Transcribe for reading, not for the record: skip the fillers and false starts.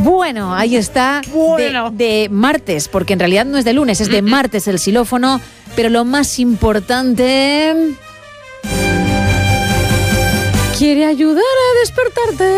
Bueno, ahí está. Bueno. De martes, porque en realidad no es de lunes, es de martes el xilófono. Pero lo más importante... quiere ayudar a despertarte.